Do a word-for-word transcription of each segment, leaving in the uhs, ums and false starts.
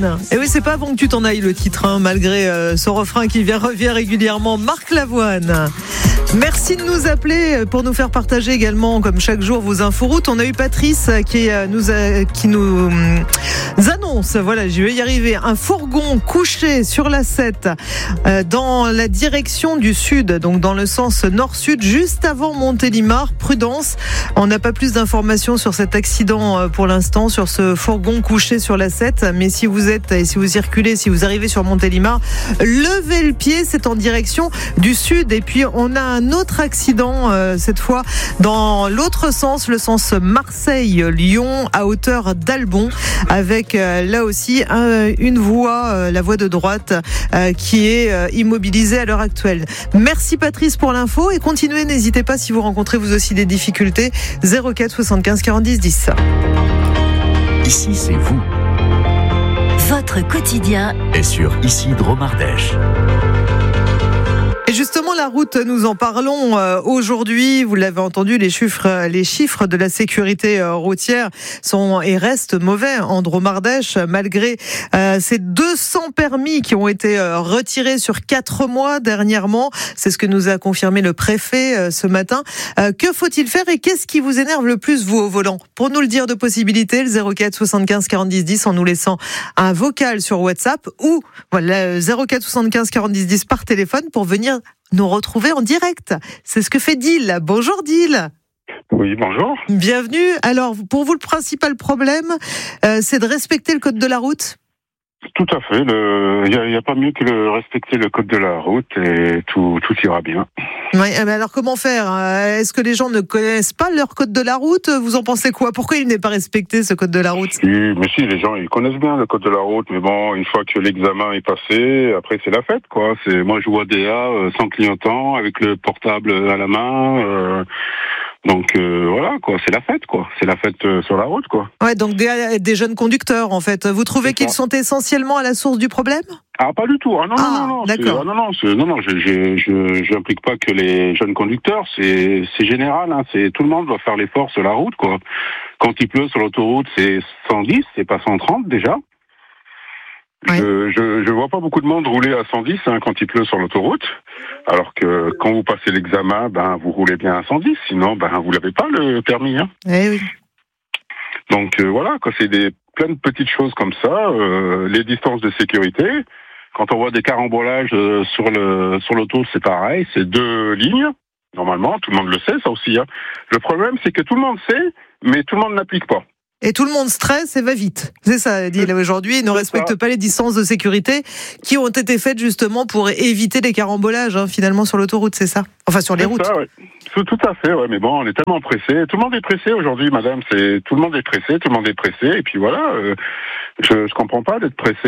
Lavoine. Et oui, c'est pas bon que tu t'en ailles le titre, hein, malgré euh, ce refrain qui vient, revient régulièrement. Marc Lavoine. Merci de nous appeler pour nous faire partager également, comme chaque jour, vos inforoutes. On a eu Patrice qui euh, nous a, qui nous euh, annonce, voilà, je vais y arriver, un fourgon couché sur l'A sept euh, dans la direction du sud, donc dans le sens nord-sud, juste avant Montélimar. Prudence, on n'a pas plus d'informations sur cet accident euh, pour l'instant, sur ce fourgon couché sur l'A sept. Mais si vous êtes, et si vous circulez, si vous arrivez sur Montélimar, levez le pied, c'est en direction du sud. Et puis on a un autre accident, euh, cette fois dans l'autre sens, le sens Marseille-Lyon, à hauteur d'Albon, avec euh, là aussi un, une voie, euh, la voie de droite, euh, qui est euh, immobilisée à l'heure actuelle. Merci Patrice pour l'info et continuez, n'hésitez pas si vous rencontrez vous aussi des difficultés. zéro quatre soixante-quinze quarante-dix dix. Ici, c'est vous. Votre quotidien Et sur Ici Dromardèche. Et justement, la route, nous en parlons euh, aujourd'hui. Vous l'avez entendu, les chiffres, les chiffres de la sécurité euh, routière sont et restent mauvais en Dromardèche, malgré euh, ces deux cents permis qui ont été euh, retirés sur quatre mois dernièrement. C'est ce que nous a confirmé le préfet euh, ce matin. Euh, que faut-il faire et qu'est-ce qui vous énerve le plus, vous, au volant? Pour nous le dire de possibilité, le zéro quatre soixante-quinze quarante-dix dix en nous laissant un vocal sur WhatsApp ou voilà, zéro quatre soixante-quinze quarante-dix dix par téléphone pour venir nous retrouver en direct. C'est ce que fait Dil. Bonjour Dil. Oui, bonjour. Bienvenue. Alors, pour vous, le principal problème, euh, c'est de respecter le code de la route? Tout à fait. Il n'y a, y a pas mieux que de respecter le code de la route et tout, tout ira bien. Oui, mais alors comment faire? Est-ce que les gens ne connaissent pas leur code de la route? Vous en pensez quoi? Pourquoi il n'est pas respecté, ce code de la route? Oui, mais si, les gens, ils connaissent bien le code de la route, mais bon, une fois que l'examen est passé, après c'est la fête, quoi. C'est, moi, je vois D A euh, sans clignotant, avec le portable à la main. Euh, donc euh, voilà, quoi. C'est la fête, quoi. C'est la fête euh, sur la route, quoi. Ouais, donc des, des jeunes conducteurs, en fait. Vous trouvez c'est qu'ils ça. sont essentiellement à la source du problème? Ah, pas du tout. Ah non, ah, non, non, d'accord. Ah, non, non, c'est, non, non, je, je, je, je n'implique pas que les jeunes conducteurs. C'est, c'est général. Hein, c'est tout le monde doit faire l'effort sur la route, quoi. Quand il pleut sur l'autoroute, c'est cent dix, c'est pas cent trente déjà. Oui. Je, je, je vois pas beaucoup de monde rouler à cent dix hein, quand il pleut sur l'autoroute. Alors que quand vous passez l'examen, ben vous roulez bien à cent dix. Sinon, ben vous l'avez pas le permis. Hein. Eh oui. Donc euh, voilà, quoi, c'est des plein de petites choses comme ça. Euh, les distances de sécurité. Quand on voit des carambolages euh, sur le sur l'autoroute, c'est pareil. C'est deux lignes. Normalement, tout le monde le sait, ça aussi. Hein. Le problème, c'est que tout le monde sait, mais tout le monde n'applique pas. Et tout le monde stresse et va vite. C'est ça, dit là aujourd'hui. Ils ne respectent pas les distances de sécurité qui ont été faites justement pour éviter les carambolages, hein, finalement, sur l'autoroute, c'est ça? Enfin, sur les c'est routes. Ça, ouais. tout, tout à fait, ouais. Mais bon, on est tellement pressé. Tout le monde est pressé aujourd'hui, madame. C'est tout le monde est pressé, tout le monde est pressé. Et puis voilà, euh, je, je comprends pas d'être pressé.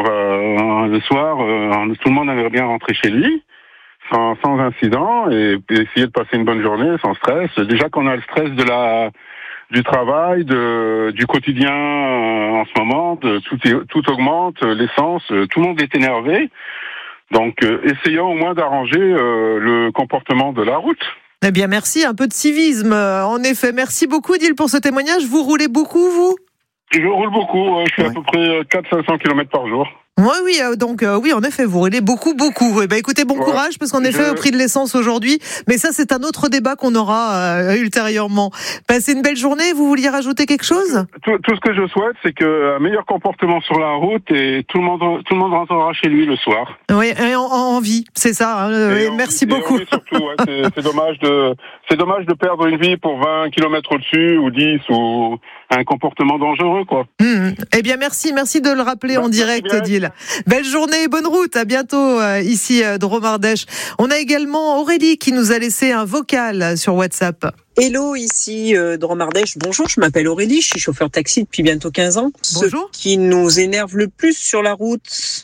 Euh, le soir, euh, tout le monde aimerait bien rentrer chez lui. Sans, sans incident et, et essayer de passer une bonne journée sans stress. Déjà qu'on a le stress de la du travail, de du quotidien euh, en ce moment, de, tout, tout augmente, l'essence, euh, tout le monde est énervé. Donc euh, essayons au moins d'arranger euh, le comportement de la route. Eh bien merci, un peu de civisme. En effet, merci beaucoup Dil pour ce témoignage. Vous roulez beaucoup, vous? Je roule beaucoup, ouais. Je fais ouais. à peu près quatre à cinq cents kilomètres par jour. Oui, oui, donc euh, oui, en effet, vous roulez beaucoup, beaucoup. Eh ben, écoutez, bon ouais, courage, parce qu'en effet, je... au prix de l'essence aujourd'hui, mais ça, c'est un autre débat qu'on aura euh, ultérieurement. Passez une belle journée. Vous vouliez rajouter quelque chose? tout, tout ce que je souhaite, c'est qu'un meilleur comportement sur la route et tout le monde, tout le monde rentrera chez lui le soir. Oui, et en, en vie, c'est ça. Hein, et merci vie, beaucoup. Et surtout, ouais, c'est, c'est dommage de, c'est dommage de perdre une vie pour vingt kilomètres au-dessus ou dix ou un comportement dangereux, quoi. Mmh. Eh bien, merci, merci de le rappeler bah, en direct, Dil. Belle journée et bonne route. À bientôt euh, ici euh, Dromardèche. On a également Aurélie qui nous a laissé un vocal sur WhatsApp. Hello, ici euh, Dromardèche. Bonjour, je m'appelle Aurélie, je suis chauffeur taxi depuis bientôt quinze ans. Bonjour. Ce qui nous énerve le plus sur la route,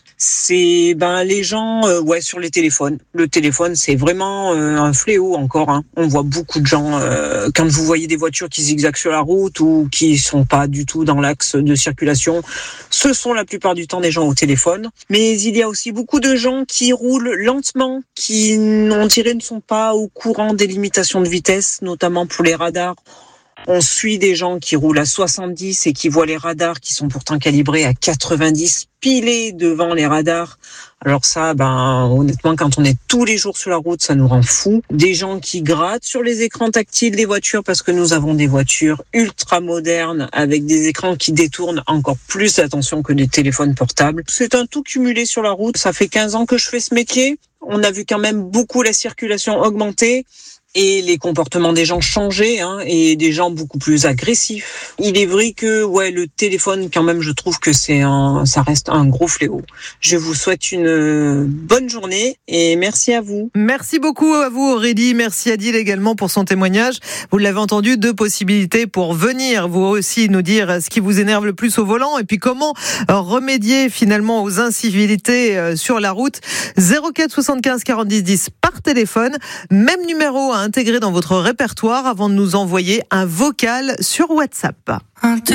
c'est ben les gens euh, ouais sur les téléphones. Le téléphone, c'est vraiment euh, un fléau encore. Hein. On voit beaucoup de gens euh, quand vous voyez des voitures qui zigzaguent sur la route ou qui sont pas du tout dans l'axe de circulation. Ce sont la plupart du temps des gens au téléphone. Mais il y a aussi beaucoup de gens qui roulent lentement, qui on dirait ne sont pas au courant des limitations de vitesse, notamment pour les radars. On suit des gens qui roulent à soixante-dix et qui voient les radars qui sont pourtant calibrés à quatre-vingt-dix pilés devant les radars. Alors ça, ben honnêtement, quand on est tous les jours sur la route, ça nous rend fou. Des gens qui grattent sur les écrans tactiles des voitures parce que nous avons des voitures ultra modernes avec des écrans qui détournent encore plus l'attention que les téléphones portables. C'est un tout cumulé sur la route. Ça fait quinze ans que je fais ce métier. On a vu quand même beaucoup la circulation augmenter. Et les comportements des gens changer, hein, et des gens beaucoup plus agressifs. Il est vrai que, ouais, le téléphone, quand même, je trouve que c'est un, ça reste un gros fléau. Je vous souhaite une bonne journée et merci à vous. Merci beaucoup à vous, Aurélie. Merci Adil également pour son témoignage. Vous l'avez entendu, deux possibilités pour venir vous aussi nous dire ce qui vous énerve le plus au volant et puis comment remédier finalement aux incivilités sur la route. zéro quatre soixante-quinze quarante-dix dix par téléphone, même numéro à intégrer dans votre répertoire avant de nous envoyer un vocal sur WhatsApp.